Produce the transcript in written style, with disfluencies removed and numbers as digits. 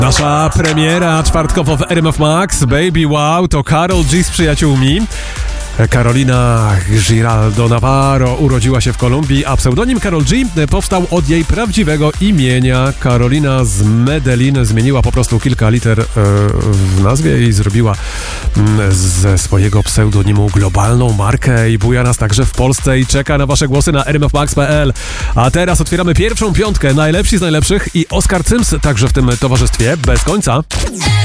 Nasza premiera czwartkowo w RMF Max. Baby Wow to Karol G z przyjaciółmi. Carolina Giraldo Navarro urodziła się w Kolumbii, a pseudonim Karol G powstał od jej prawdziwego imienia. Carolina z Medellin zmieniła po prostu kilka liter w nazwie i zrobiła ze swojego pseudonimu globalną markę i buja nas także w Polsce i czeka na wasze głosy na rmfmax.pl. A teraz otwieramy pierwszą piątkę, najlepsi z najlepszych i Oskar Cyms także w tym towarzystwie bez końca.